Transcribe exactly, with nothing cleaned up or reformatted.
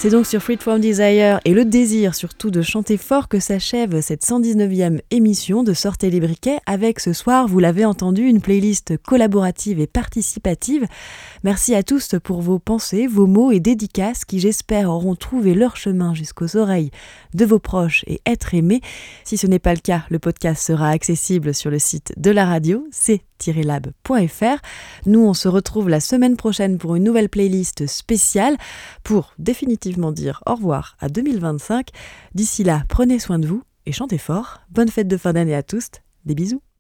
C'est donc sur Freeform Desire et le désir surtout de chanter fort que s'achève cette cent dix-neuvième émission de Sortez les briquets avec ce soir, vous l'avez entendu, une playlist collaborative et participative. Merci à tous pour vos pensées, vos mots et dédicaces qui j'espère auront trouvé leur chemin jusqu'aux oreilles de vos proches et être aimés. Si ce n'est pas le cas, le podcast sera accessible sur le site de la radio, c tiret lab point f r. Nous, on se retrouve la semaine prochaine pour une nouvelle playlist spéciale pour définitivement dire au revoir à deux mille vingt-cinq. D'ici là, prenez soin de vous et chantez fort. Bonne fête de fin d'année à tous. Des bisous.